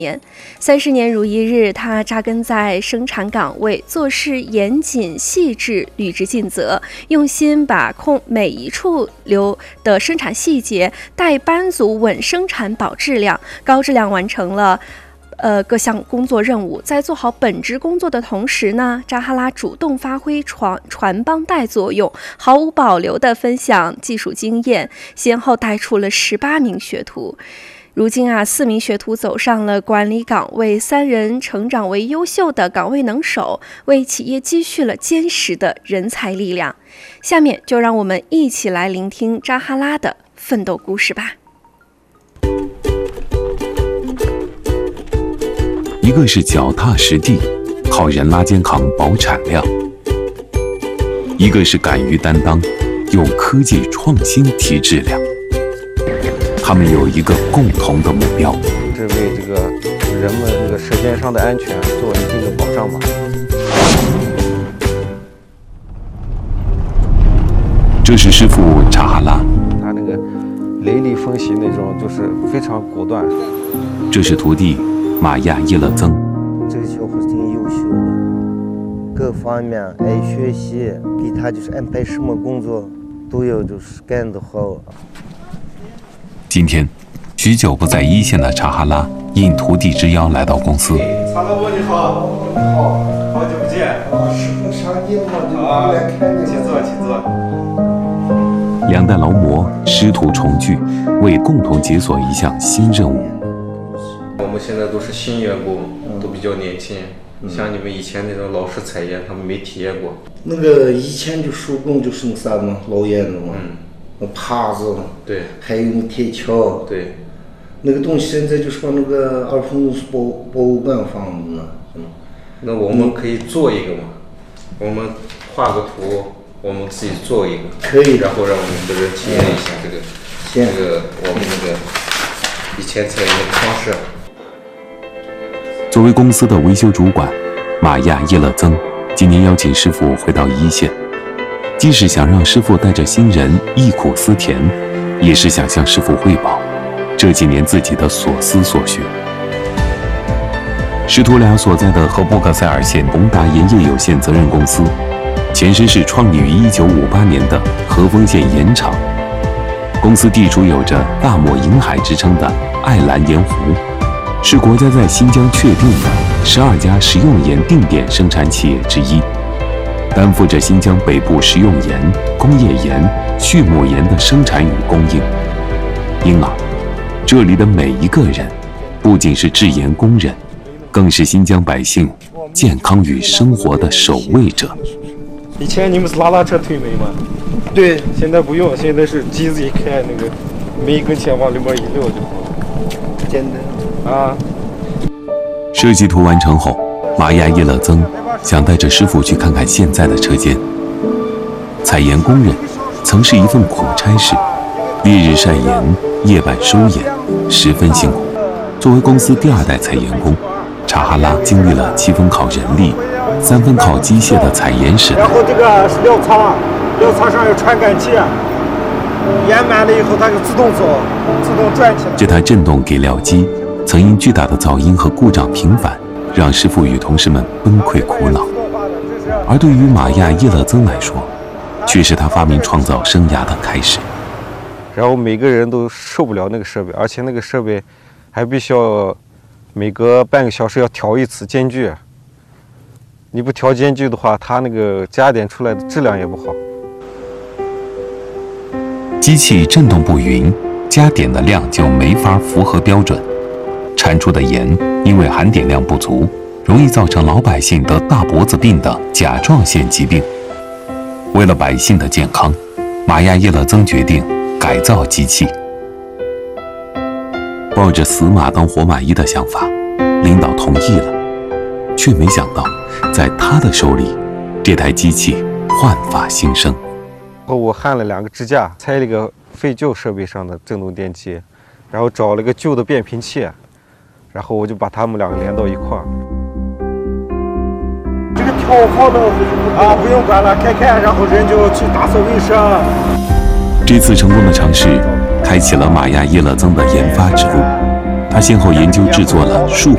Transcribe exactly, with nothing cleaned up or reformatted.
年，三十年如一日，他扎根在生产岗位，做事严谨细致，履职尽责，用心把控每一处流的生产细节，带班组稳生产保质量，高质量完成了呃各项工作任务。在做好本职工作的同时呢，扎哈拉主动发挥传传帮带作用，毫无保留地分享技术经验，先后带出了十八名学徒。如今啊，四名学徒走上了管理岗位，三人成长为优秀的岗位能手，为企业积蓄了坚实的人才力量。下面就让我们一起来聆听扎哈拉的奋斗故事吧。 一个是脚踏实地，靠人拉肩扛保产量；一个是敢于担当，用科技创新提质量。他们有一个共同的目标， 是为这个人们这个舌尖上的安全做一定的保障吧。 这是师傅扎哈拉， 他那个雷厉风行那种，就是非常果断。 这是徒弟玛亚耶勒曾。 这个小伙子挺优秀的，各方面爱学习，给他就是安排什么工作都要就是干得好。 今天，许久不在一线的扎哈拉应徒弟之邀来到公司。 查老伯你好，你好，好久不见。 啊，师傅上节目就过来看你。 请坐，请坐。 两代劳模师徒重聚，为共同解锁一项新任务。 我们现在都是新员工，都比较年轻。嗯、像你们以前那种老式采烟，他们没体验过。 那个以前就手工就是那啥嘛，老烟子嘛。嗯。那耙子， 对， 还有那铁锹， 对， 那个东西现在就是把那个儿童公司保保护办放的，嗯， 那我们可以做一个嘛？我们画个图，我们自己做一个， 可以， 然后让我们的人体验一下这个，这个我们那个以前采用的方式。 作为公司的维修主管，玛亚耶勒曾今年邀请师傅回到一线。既是想让师傅带着新人忆苦思甜，也是想向师傅汇报这几年自己的所思所学。师徒俩所在的和布克塞尔县宏达盐业有限责任公司，前身是创立于一九五八年的和丰县盐厂。公司地处有着大漠银海之称的爱兰盐湖，是国家在新疆确定的十二家食用盐定点生产企业之一。担负着新疆北部食用盐、工业盐、畜牧盐的生产与供应，因而，这里的每一个人，不仅是制盐工人，更是新疆百姓健康与生活的守卫者。 以前你们是拉拉车推煤吗？ 对， 现在不用，现在是机子一开，那个煤跟前往里面一溜就好了。 简单啊。 设计图完成后，玛亚耶勒曾想带着师傅去看看现在的车间。采盐工人曾是一份苦差事，烈日晒盐，夜晚收盐，十分辛苦。作为公司第二代采盐工，查哈拉经历了七分靠人力，三分靠机械的采盐时代。 然后这个是料仓，料仓上有传感器，盐满了以后它就自动走，自动转起来。 这台震动给料机曾因巨大的噪音和故障频繁，让师傅与同事们崩溃苦恼，而对于玛亚耶勒曾来说，却是他发明创造生涯的开始。 然后每个人都受不了那个设备，而且那个设备还必须要每隔半个小时要调一次间距。你不调间距的话，它那个加点出来的质量也不好。 机器震动不匀，加碘的量就没法符合标准，产出的盐因为含碘量不足，容易造成老百姓得大脖子病的甲状腺疾病。为了百姓的健康，玛亚耶勒曾决定改造机器。抱着死马当活马医的想法，领导同意了，却没想到在他的手里，这台机器焕发新生。 后我焊了两个支架，拆了一个废旧设备上的振动电机，然后找了个旧的变频器，然后我就把它们两个连到一块儿。这个调好的啊，不用管了，开开，然后人就去打扫卫生。 这次成功的尝试，开启了玛亚耶勒曾的研发之路。他先后研究制作了数